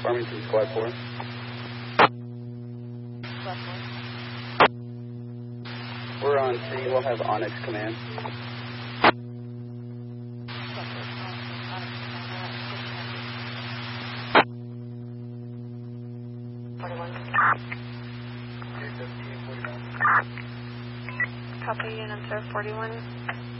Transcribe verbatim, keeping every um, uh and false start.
Farmington Squad four. Squad four. We're on scene. We'll have Onyx command. Squad four. Onyx forty-one. two seventeen forty-one. Copy, unit zero forty-one.